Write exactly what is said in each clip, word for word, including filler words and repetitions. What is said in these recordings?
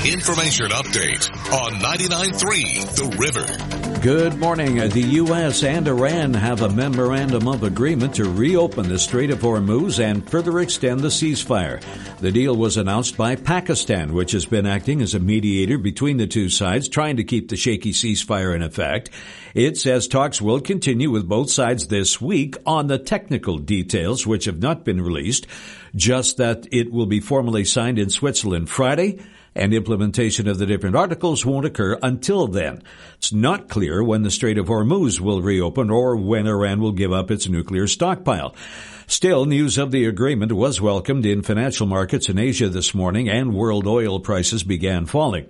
Information update on ninety-nine point three The River. Good morning. The U S and Iran have a memorandum of agreement to reopen the Strait of Hormuz and further extend the ceasefire. The deal was announced by Pakistan, which has been acting as a mediator between the two sides, trying to keep the shaky ceasefire in effect. It says talks will continue with both sides this week on the technical details, which have not been released, just that it will be formally signed in Switzerland Friday, and implementation of the different articles won't occur until then. It's not clear when the Strait of Hormuz will reopen or when Iran will give up its nuclear stockpile. Still, news of the agreement was welcomed in financial markets in Asia this morning, and world oil prices began falling.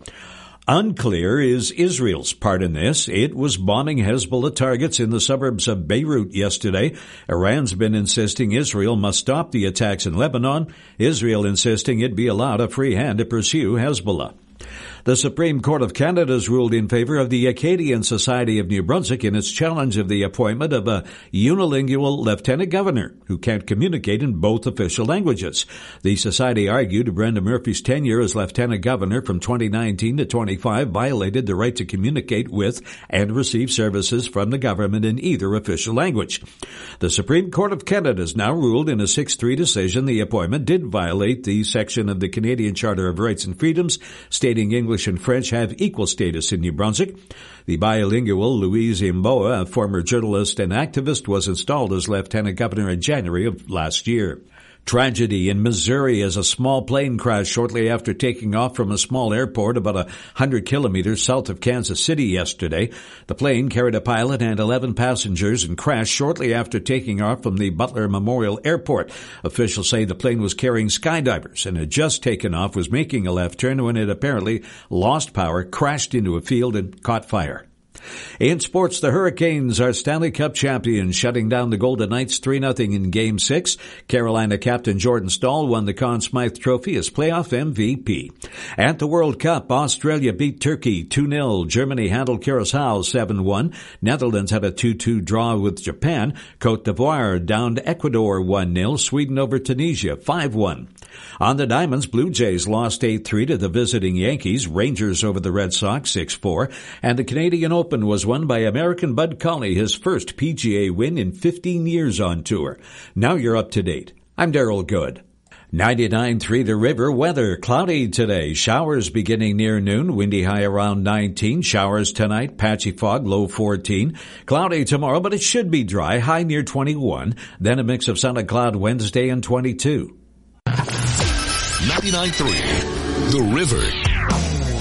Unclear is Israel's part in this. It was bombing Hezbollah targets in the suburbs of Beirut yesterday. Iran's been insisting Israel must stop the attacks in Lebanon. Israel insisting it be allowed a free hand to pursue Hezbollah. The Supreme Court of Canada has ruled in favor of the Acadian Society of New Brunswick in its challenge of the appointment of a unilingual lieutenant governor who can't communicate in both official languages. The society argued Brenda Murphy's tenure as lieutenant governor from twenty nineteen to twenty-five violated the right to communicate with and receive services from the government in either official language. The Supreme Court of Canada has now ruled in a six three decision the appointment did violate the section of the Canadian Charter of Rights and Freedoms stating English and French have equal status in New Brunswick. The bilingual Louise Imboa, a former journalist and activist, was installed as lieutenant governor in January of last year. Tragedy in Missouri as a small plane crashed shortly after taking off from a small airport about a hundred kilometers south of Kansas City yesterday. The plane carried a pilot and eleven passengers and crashed shortly after taking off from the Butler Memorial Airport. Officials say the plane was carrying skydivers and had just taken off, was making a left turn when it apparently lost power, crashed into a field, and caught fire. In sports, the Hurricanes are Stanley Cup champions, shutting down the Golden Knights three nothing in Game six. Carolina captain Jordan Staal won the Conn Smythe Trophy as playoff M V P. At the World Cup, Australia beat Turkey two nil. Germany handled Curaçao seven one. Netherlands had a two two draw with Japan. Côte d'Ivoire downed Ecuador one nil. Sweden over Tunisia five one. On the Diamonds, Blue Jays lost eight three to the visiting Yankees. Rangers over the Red Sox six four. And the Canadian Open was won by American Bud Cauley, his first P G A win in fifteen years on tour. Now you're up to date. I'm Daryl Good. ninety-nine point three The River weather. Cloudy today. Showers beginning near noon. Windy high around nineteen. Showers tonight. Patchy fog, low fourteen. Cloudy tomorrow, but it should be dry. High near twenty-one. Then a mix of sun and cloud Wednesday and twenty-two. ninety-nine point three The River.